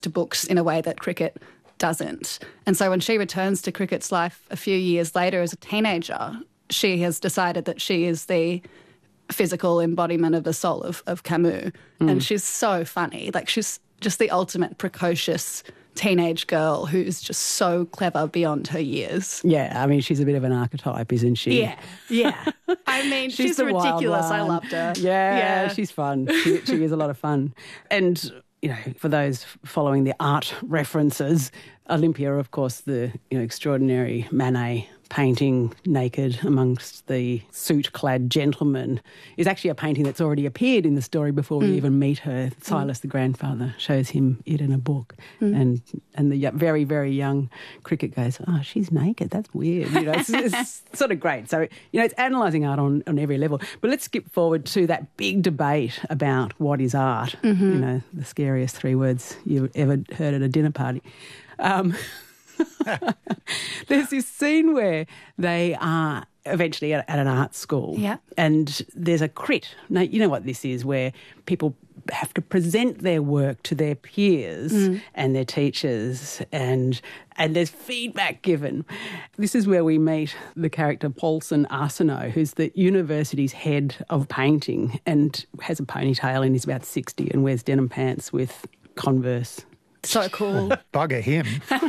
to books in a way that cricket doesn't. And so when she returns to cricket's life a few years later as a teenager, she has decided that she is the physical embodiment of the soul of Camus. And she's so funny. Like, she's just the ultimate precocious teenage girl who's just so clever beyond her years. Yeah, I mean, she's a bit of an archetype, isn't she? Yeah. I mean, she's ridiculous. I loved her. Yeah, she's fun. She is a lot of fun. And, you know, for those following the art references, Olympia, of course, the extraordinary Manet painting naked amongst the suit-clad gentlemen, is actually a painting that's already appeared in the story before we even meet her. Silas, the grandfather, shows him it in a book. And the very, very young Cricket goes, oh, she's naked. That's weird. It's sort of great. So, it's analysing art on every level. But let's skip forward to that big debate about what is art. The scariest 3 words you've ever heard at a dinner party. There's this scene where they are eventually at an art school, and there's a crit. Now, you know what this is, where people have to present their work to their peers and their teachers, and there's feedback given. This is where we meet the character Paulson Arsenault, who's the university's head of painting and has a ponytail and is about 60 and wears denim pants with Converse. So cool. Bugger him.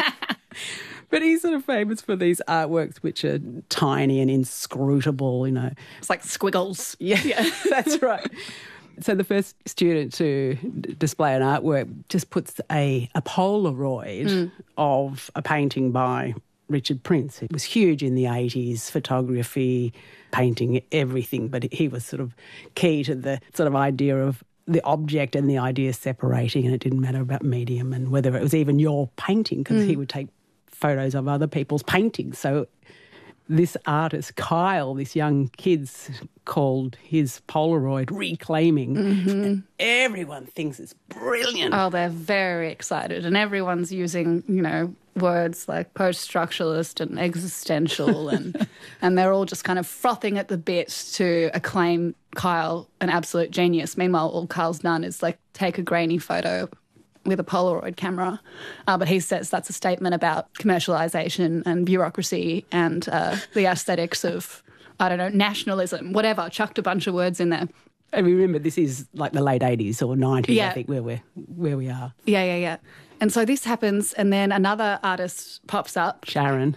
But he's sort of famous for these artworks which are tiny and inscrutable, It's like squiggles. Yeah, that's right. So the first student to display an artwork just puts a Polaroid of a painting by Richard Prince. It was huge in the 80s, photography, painting, everything, but he was sort of key to the sort of idea of the object and the idea separating, and it didn't matter about medium and whether it was even your painting, because he would take photos of other people's paintings. So this artist, Kyle, this young kid's called his Polaroid Reclaiming. And everyone thinks it's brilliant. Oh, they're very excited. And everyone's using, words like post-structuralist and existential and they're all just kind of frothing at the bit to acclaim Kyle an absolute genius. Meanwhile, all Kyle's done is take a grainy photo with a Polaroid camera. But he says that's a statement about commercialisation and bureaucracy and the aesthetics of, nationalism, whatever. Chucked a bunch of words in there. And remember, this is like the late 80s or 90s, I think, where we are. Yeah. And so this happens, and then another artist pops up. Sharon.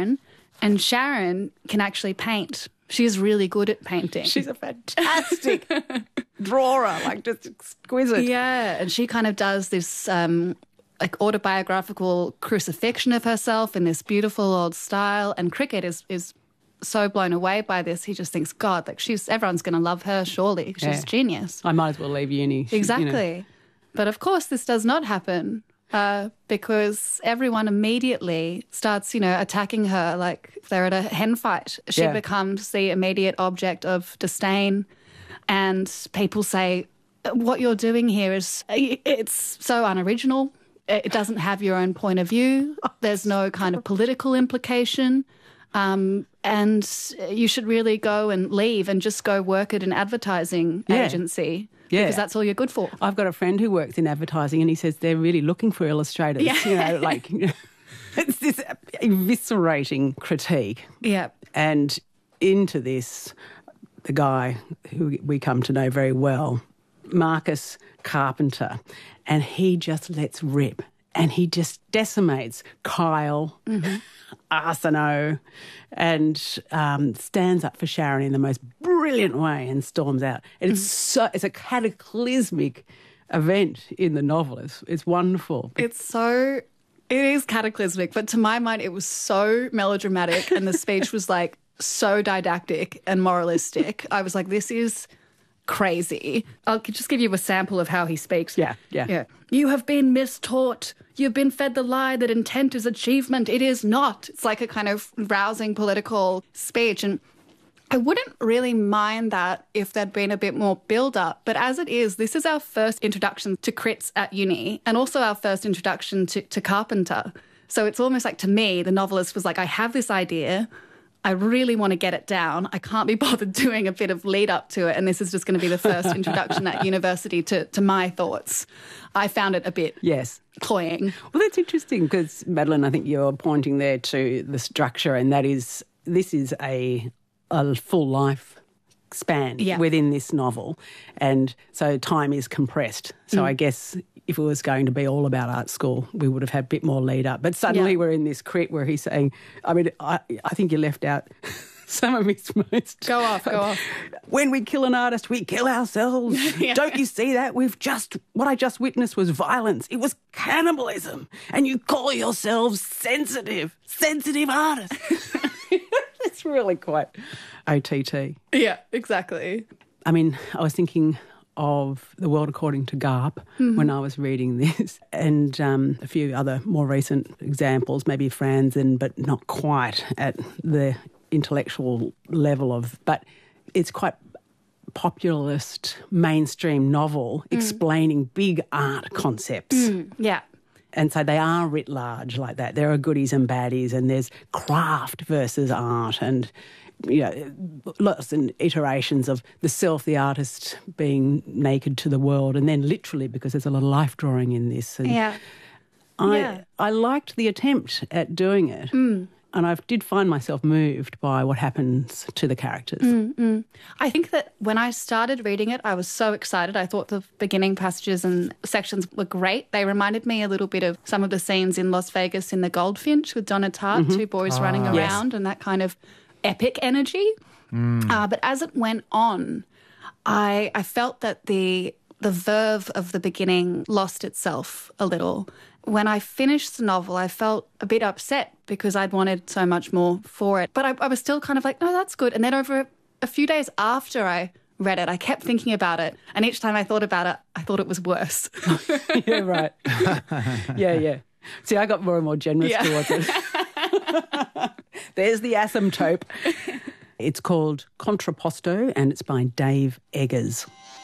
And Sharon can actually paint. She's really good at painting. She's a fantastic drawer, just exquisite. Yeah, and she kind of does this autobiographical crucifixion of herself in this beautiful old style, and Cricket is so blown away by this. He just thinks, God, everyone's going to love her, surely. She's a genius. I might as well leave uni. Exactly. But of course this does not happen because everyone immediately starts, attacking her like they're at a hen fight. She becomes the immediate object of disdain, and people say, what you're doing here it's so unoriginal. It doesn't have your own point of view. There's no kind of political implication. And you should really go and leave and just go work at an advertising agency. Yeah. Because that's all you're good for. I've got a friend who works in advertising and he says they're really looking for illustrators. Yeah. It's this eviscerating critique. Yeah. And into this, the guy who we come to know very well, Marcus Carpenter, and he just lets rip. And he just decimates Kyle, Arsenault, and stands up for Sharon in the most brilliant way and storms out. And it's a cataclysmic event in the novel. It's wonderful. It is cataclysmic, but to my mind it was so melodramatic and the speech was so didactic and moralistic. I was like, this is crazy. I'll just give you a sample of how he speaks. Yeah. You have been mistaught. You've been fed the lie that intent is achievement. It is not. It's like a kind of rousing political speech. And I wouldn't really mind that if there'd been a bit more build-up. But as it is, this is our first introduction to crits at uni and also our first introduction to Carpenter. So it's almost like, to me, the novelist was like, I have this idea. I really want to get it down. I can't be bothered doing a bit of lead up to it. And this is just going to be the first introduction at university to my thoughts. I found it a bit cloying. Well, that's interesting because, Madeleine, I think you're pointing there to the structure, and that is, this is a full life span within this novel. And so time is compressed. So I guess if it was going to be all about art school, we would have had a bit more lead up. But suddenly we're in this crit where he's saying, I mean, I think you left out some of his most... Go off. When we kill an artist, we kill ourselves. Don't you see that? What I just witnessed was violence. It was cannibalism. And you call yourselves sensitive artists. It's really quite OTT. Yeah, exactly. I mean, I was thinking of The World According to Garp when I was reading this, and a few other more recent examples, maybe Franzen, but not quite at the intellectual level of, but it's quite populist, mainstream novel explaining big art concepts. Yeah. And so they are writ large like that. There are goodies and baddies, and there's craft versus art, and lots and iterations of the self, the artist being naked to the world, and then literally, because there's a lot of life drawing in this. And I liked the attempt at doing it. And I did find myself moved by what happens to the characters. I think that when I started reading it, I was so excited. I thought the beginning passages and sections were great. They reminded me a little bit of some of the scenes in Las Vegas in The Goldfinch with Donna Tartt, two boys running around, and that kind of epic energy. But as it went on, I felt that the verve of the beginning lost itself a little. When I finished the novel, I felt a bit upset because I'd wanted so much more for it. But I was still kind of like, no, that's good. And then over a few days after I read it, I kept thinking about it. And each time I thought about it, I thought it was worse. Yeah, right. Yeah. See, I got more and more generous towards it. There's the asymptote. It's called Contrapposto, and it's by Dave Eggers.